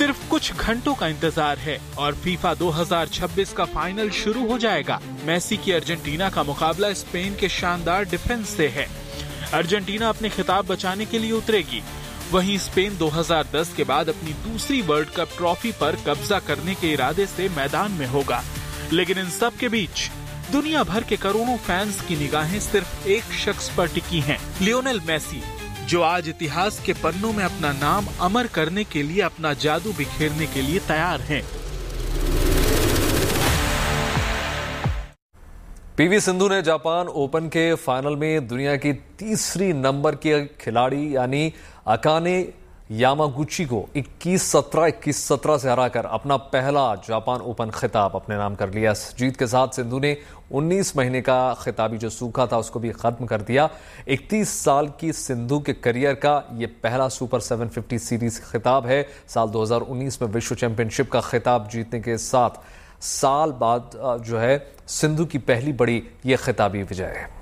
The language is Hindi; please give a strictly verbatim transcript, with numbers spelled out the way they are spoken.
सिर्फ कुछ घंटों का इंतजार है और फीफा दो हज़ार छब्बीस का फाइनल शुरू हो जाएगा। मेसी की अर्जेंटीना का मुकाबला स्पेन के शानदार डिफेंस से है। अर्जेंटीना अपने खिताब बचाने के लिए उतरेगी, वहीं स्पेन दो हज़ार दस के बाद अपनी दूसरी वर्ल्ड कप ट्रॉफी पर कब्जा करने के इरादे से मैदान में होगा। लेकिन इन सब के बीच दुनिया भर के करोड़ों फैंस की निगाहें सिर्फ एक शख्स पर टिकी हैं, लियोनेल मेसी, जो आज इतिहास के पन्नों में अपना नाम अमर करने के लिए अपना जादू बिखेरने के लिए तैयार हैं। पीवी सिंधु ने जापान ओपन के फाइनल में दुनिया की तीसरी नंबर की खिलाड़ी यानी अकाने यामागुची को इक्कीस सत्रह इक्कीस सत्रह से हराकर अपना पहला जापान ओपन खिताब अपने नाम कर लिया। इस जीत के साथ सिंधु ने उन्नीस महीने का खिताबी जो सूखा था उसको भी खत्म कर दिया। इकतीस साल की सिंधु के करियर का ये पहला सुपर सात सौ पचास सीरीज खिताब है। साल दो हज़ार उन्नीस में विश्व चैंपियनशिप का खिताब जीतने के साथ साल बाद जो है सिंधु की पहली बड़ी ये खिताबी विजय है।